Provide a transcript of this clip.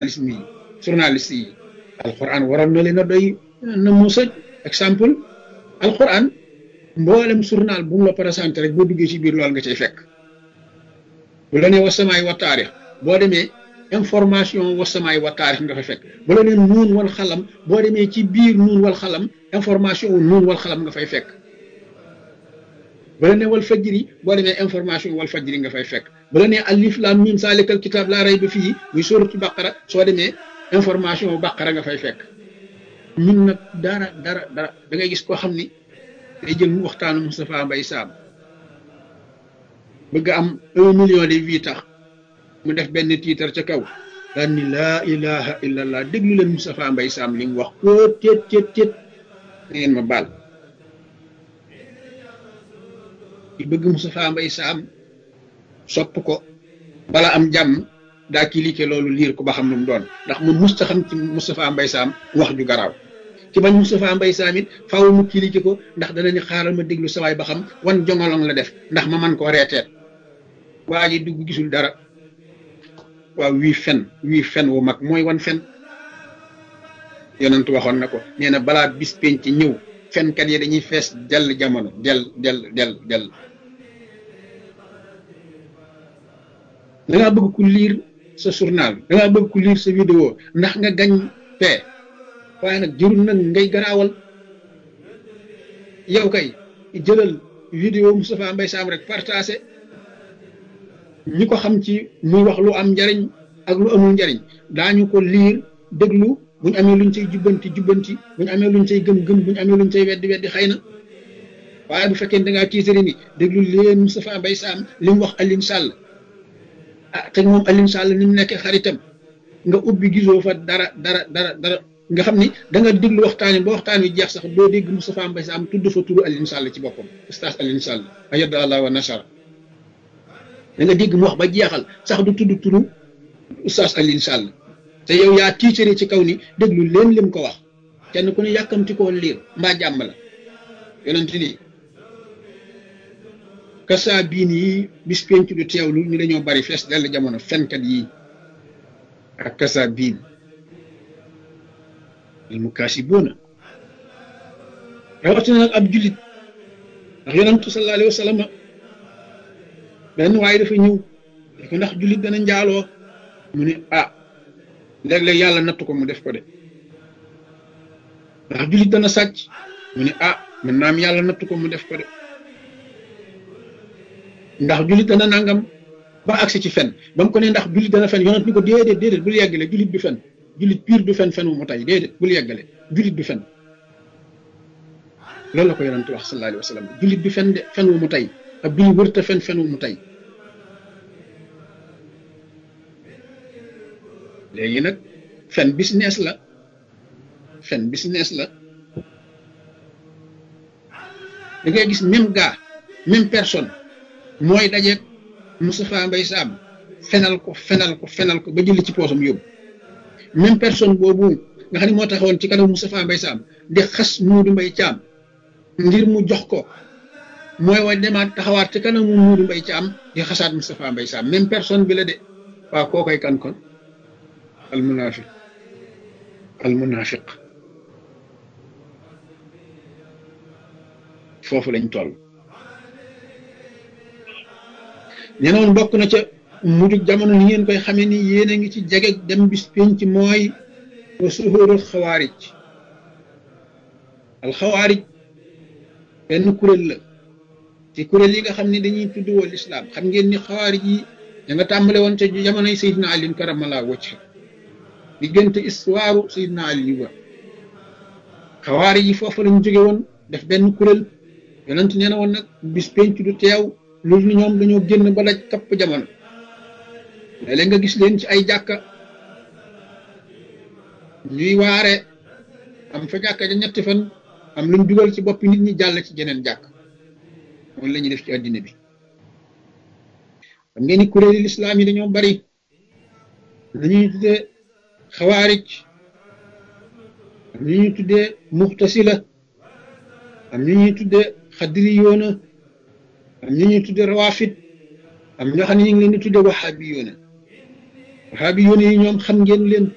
journaliste yi alquran waroon na leen a doy na mu sëj exemple alquran mboolem journal bu mu la présenté rek boo duggee ci biir loolu nga cay fekk bu la nee wasamaay wa taarix boo demee information wasamaay wa taarix nga fay fekk bu la nee nuun wal xalam boo demee ci biir nuun wal xalam information wu nuun wal xalam nga fay fekk bu la nee wal fajri boo demee information wal fajri nga fay fekk bu la nee alif lam mim salikal kitab laa rayba fii muy suratul baqara soo demee information baqara nga fay fekk ñun nag dara da ngay gis koo xam ni day jël mu waxtaanu Moustapha Mbaye Sam bëgg am 1 million de vues tax mu def benn tiitar ca kaw daan ni laa ilaha illallah déglu leen Moustapha Mbaye Sam li mu wax ko téet na ngeen ma baal di bëgg Moustapha Mbaye Sam sopp ko bala am jàmm daa cliqué loolu liir ko ba xam lu mu doon ndax mu musta xam ci Moustapha Mbaye Sam wax ju garaaw ci bañ Moustapha Mbaye Sam it faaw mu cliqué ko ndax dana ni xaaral ma déglu sawaay ba xam wan jongolong la def ndax ma man koo reeteet waa ji dugg gisul dara waaw wii fen wu mag mooy wan fen yonent waxoon na ko nee na balaa bis penc ci ñëw fenkat yi dañuy fees dell jamono del dangaa bëgg ku liir sa journal dangaa bëgg ku liir sa vidéo ndax nga gañ pee waaye nag jërul nag ngay garaawal yow kay jëlal vidéo Moustapha Mbaye Sam rek partagé ñi ko xam ci muy wax lu am njariñ ak lu amul njariñ daañu ko liir déglu bu ñu amee luñ cay jubbanti bu ñu amee luñ cay gëm bu ñu amee luñ cay weddi xëy na waaye bu fekkee da ngaa tiitari ni déglu leen Moustapha Mbaye Sam li mu wax Alioune Sall te moom Alioune Sall ni mu nekkee xaritam nga ubbi gisoo fa dara nga xam ni da nga déglu waxtaan ba waxtaan wi jeex sax doo dégg Moustapha Mbaye Sam tudd fa turu Alioune Sall ci boppam ustaas Alioune Sall ayada allah wa nasara da nga dégg mu wax ba jeexal sax du tudd turu ustaas Alioune Sall te yow yaa tiitare ci kaw ni déglu leen lim ko wax kenn ku ne yàkkamti koo liir mbaa jàmm la yonent ni kasa biin yi bis penc du teewlu ñu dañoo bari fees dell jamono fenkat yi ak kasa biin al mukaasibuuna rawatina nag ab jullit ndax yonentu sallallahu alayhi wa sallam benn waaye dafa ñëw ko ndax jullit dana njaaloo mu ne léeg-léeg yàlla nattu ko mu def ko de ndax jullit dana sàcc mu ne mën naa am yàlla nattu ko mu def ko de ndax jullit dana nangam ba agsi ci fen ba mu ko ne ndax jullit dana fen yonent ni ko déedéet bul yeggale jullit du fen jullit pire du fen wu mu tay déedéet bul yeggale jullit du fen loolu la ko yonent wax sallallahu alayhi wa sallam jullit du fen de fen wu mu tay ab jullit wërta fen wu mu tay léegi nag fen business la da ngay gis même gars même personne mooy dajeeg Moustapha Mbaye Sam fenal ko ba jëli ci poosam yóbbu même personne boobu nga xam ne moo taxawoon ci kanam Moustapha Mbaye Sam di xas Modou Mbaye Thiam ngir mu jox ko mooy wa demaat taxawaat ci kanamu Modou Mbaye Thiam di xasaat Moustapha Mbaye Sam même personne bi la de waaw koo koy kan kon al munafiq foofu lañ toll ñenoon bokk na ca mujug jamono ni ngeen koy xamee ni yéen a ngi ci jege dem bis penc mooy wa suhurul xawaarij al xawaarij benn kuréel la ci kuréel yi nga xam ne dañuy tudd wal islam xam ngeen ni xawaarij yi da nga tàmbale woon ca jamonoy Seydina Ali karamallahu wajha diggante histoire Seydina Ali ba xawaarij yi foofu lañ jóge woon def benn kuréel yonent nee na woon nag bis penc du teew loolu ñoom dañoo génn ba daj kapp jamono léeg-léeg nga gis leen ci ay jàkka ñuy waare am fa jàkka ja ñetti fan am luñ dugal ci boppi nit ñi jàll ci jeneen jàkk moom la ñuy def ci àddina bi xam ngeen ni kuréeli lislaam yi dañoo bari dañuy tuddee xawaarij am ñu ñuy tuddee muxtasila am ñu ñuy tuddee xadriyoona am ñu ñuy tuddee rawafid am ñoo xam ne ñu ngi leen di tuddee wahabiyoona yi ñoom xam ngeen leen